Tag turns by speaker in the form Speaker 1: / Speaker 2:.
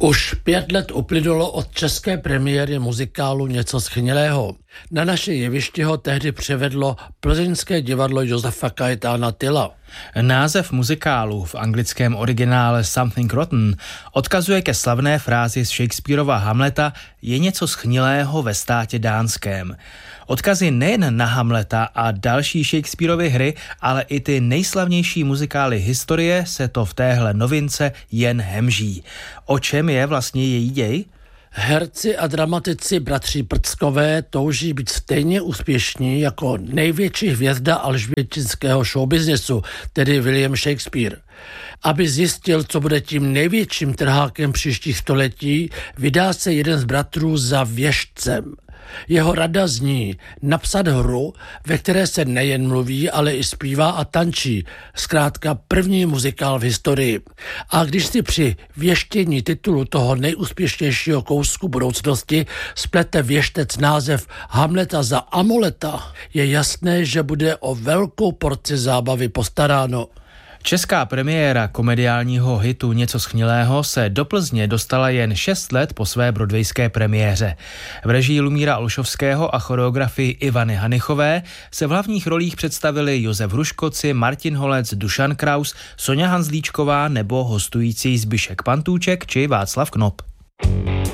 Speaker 1: Už 5 let uplynulo od české premiéry muzikálu Něco schnilého. Na naše jeviště ho tehdy převedlo plzeňské divadlo Josefa Kajetána Tyla.
Speaker 2: Název muzikálu v anglickém originále Something Rotten odkazuje ke slavné frázi z Shakespearova Hamleta Je něco schnilého ve státě dánském. Odkazy nejen na Hamleta a další Shakespearovy hry, ale i ty nejslavnější muzikály historie se to v téhle novince jen hemží. O čem je vlastně její děj?
Speaker 1: Herci a dramatici bratři Prckové touží být stejně úspěšní jako největší hvězda alžbětinského showbiznesu, tedy William Shakespeare. Aby zjistil, co bude tím největším trhákem příštích století, vydá se jeden z bratrů za věštcem. Jeho rada zní napsat hru, ve které se nejen mluví, ale i zpívá a tančí. Zkrátka první muzikál v historii. A když si při věštění titulu toho nejúspěšnějšího kousku budoucnosti splete věštec název Hamleta za Amoleta, je jasné, že bude o velkou porci zábavy postaráno.
Speaker 2: Česká premiéra komediálního hitu Něco schnilého se do Plzně dostala jen 6 let po své broadwayské premiéře. V režii Lumíra Olšovského a choreografii Ivany Hanychové se v hlavních rolích představili Josef Hruškoci, Martin Holec, Dušan Kraus, Soňa Hanzlíčková nebo hostující Zbyšek Pantůček či Václav Knop.